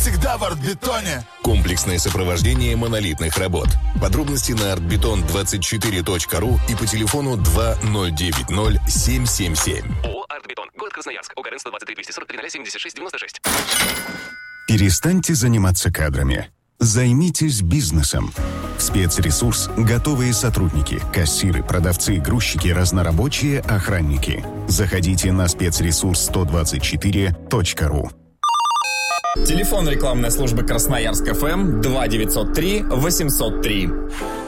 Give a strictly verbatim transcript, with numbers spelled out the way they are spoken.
всегда в Артбетоне. Комплексное сопровождение монолитных работ. Подробности на артбетон двадцать четыре точка ру и по телефону два ноль девять ноль семь семь семь. ООО «Артбетон». Город Красноярск. ОГРН сто двадцать три двести сорок три ноль семьдесят шесть девяносто шесть. Перестаньте заниматься кадрами. Займитесь бизнесом. Спецресурс – готовые сотрудники, кассиры, продавцы, грузчики, разнорабочие, охранники. Заходите на спецресурс сто двадцать четыре точка ру. Телефон рекламной службы Красноярск ФМ два девятьсот три восемьсот три.